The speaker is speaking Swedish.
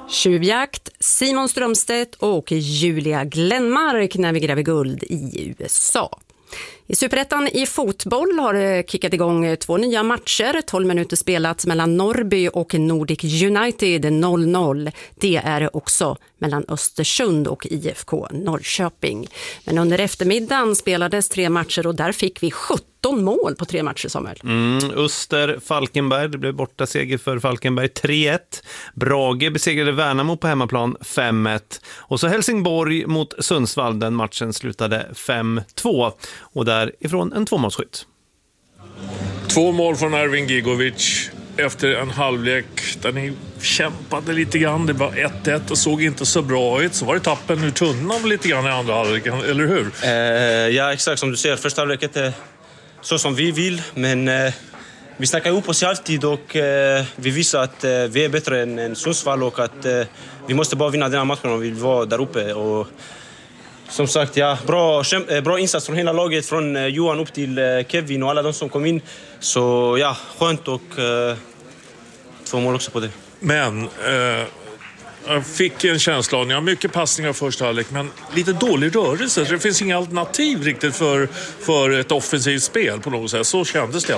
Tjuvjakt, Simon Strömstedt och Julia Glenmark när vi gräver guld i USA. I Superettan i fotboll har det kickat igång 2 nya matcher. 12 minuter spelats mellan Norrby och Nordic United 0-0. Det är också mellan Östersund och IFK Norrköping. Men under eftermiddagen spelades 3 matcher och där fick vi 17 mål på 3 matcher, Samuel. Falkenberg, det blev borta seger för Falkenberg 3-1. Brage besegrade Värnamo på hemmaplan 5-1. Och så Helsingborg mot Sundsvall, den matchen slutade 5-2. Och därifrån en 2-målsskytt. 2 mål från Ervin Gigovic efter en halvlek där ni kämpade lite grann. Det var 1-1 och såg inte så bra ut. Så var det tappen ur tunnan lite grann i andra halvleken, eller hur? Ja, exakt som du säger. Första halvleken är så som vi vill, men vi snackar ihop oss alltid och vi visar att vi är bättre än Sundsvall och att vi måste bara vinna den här matchen om vi vill vara där uppe. Och som sagt, ja, bra insats från hela laget, från Johan upp till Kevin och alla de som kom in. Så ja, skönt och 2 mål också på det. Men jag fick en känsla av, ni har mycket passningar första halvlek, men lite dålig rörelse. Så det finns inga alternativ riktigt för ett offensivt spel på något sätt. Så kändes det.